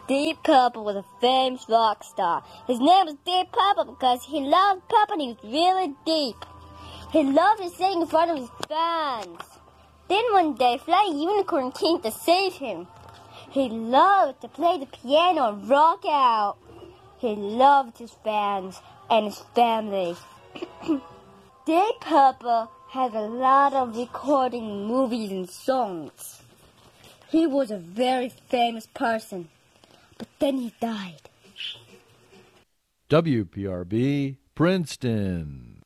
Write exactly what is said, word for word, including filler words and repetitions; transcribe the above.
Deep Purple was a famous rock star. His name was Deep Purple because he loved purple and he was really deep. He loved to sing in front of his fans. Then one day, Flying Unicorn came to save him. He loved to play the piano and rock out. He loved his fans and his family. Deep Purple had a lot of recording movies and songs. He was a very famous person, but then he died. W P R B, Princeton.